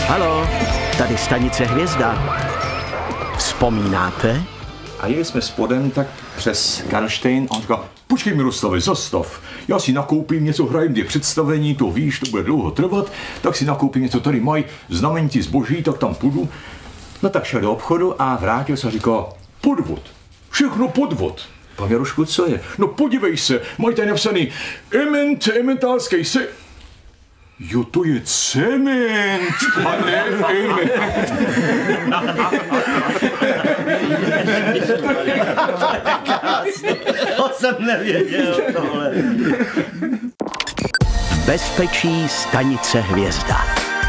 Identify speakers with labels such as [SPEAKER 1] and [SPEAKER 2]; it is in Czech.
[SPEAKER 1] Halo, tady stanice Hvězda. Vzpomínáte?
[SPEAKER 2] A jeli jsme spodem tak přes Karlštejn a on říká, počkej Miroslave, zastav, já si nakoupím něco, hrajem 2 představení, to víš, to bude dlouho trvat, tak si nakoupím něco, tady mají znamení zboží, tak tam půjdu. No tak šel do obchodu a vrátil se a říká, podvod, všechno podvod. Pan Jarošku, co je? No podívej se, mají tady napsaný ementálský se... Jo, to je cement, a ne element.
[SPEAKER 3] To jsem nevěděl, tohle.
[SPEAKER 1] V bezpečí stanice Hvězda.